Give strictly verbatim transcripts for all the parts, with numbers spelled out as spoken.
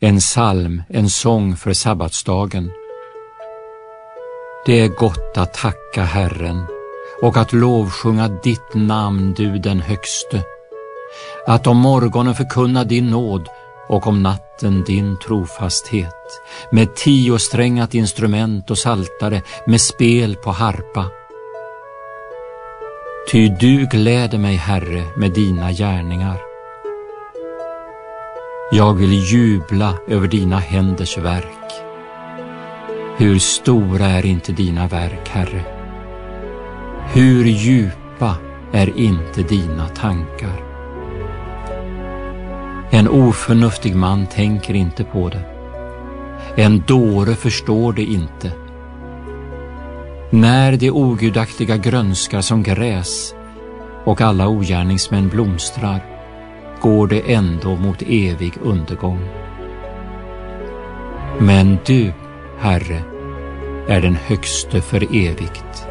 en psalm, en sång för sabbatsdagen. Det är gott att tacka Herren och att lovsjunga ditt namn, du den högste. Att om morgonen förkunna din nåd och om natten din trofasthet, med tiosträngat instrument och saltare, med spel på harpa. Ty du gläder mig, Herre, med dina gärningar. Jag vill jubla över dina händers verk. Hur stora är inte dina verk, Herre? Hur djupa är inte dina tankar? En oförnuftig man tänker inte på det. En dåre förstår det inte. När det ogudaktiga grönskar som gräs och alla ogärningsmän blomstrar, går det ändå mot evig undergång. Men du, Herre, är den högste för evigt.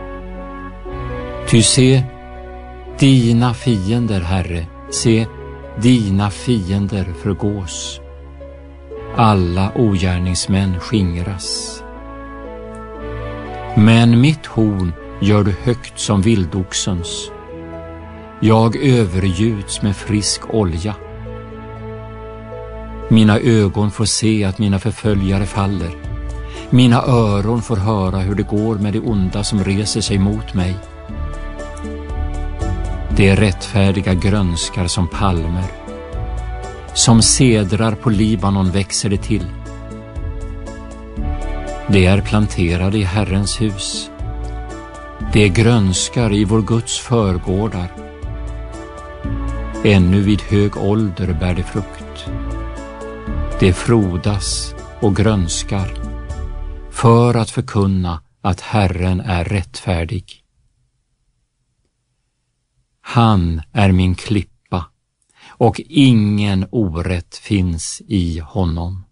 Ty se, dina fiender, Herre, se, dina fiender förgås. Alla ogärningsmän skingras. Men mitt horn gör du högt som vildoxens. Jag övergjuts med frisk olja. Mina ögon får se att mina förföljare faller. Mina öron får höra hur det går med det onda som reser sig mot mig. Det rättfärdiga grönskar som palmer. Som cedrar på Libanon växer det till. Det är planterade i Herrens hus. Det grönskar i vår Guds förgårdar. Ännu vid hög ålder bär det frukt. Det frodas och grönskar för att förkunna att Herren är rättfärdig. Han är min klippa och ingen orätt finns i honom.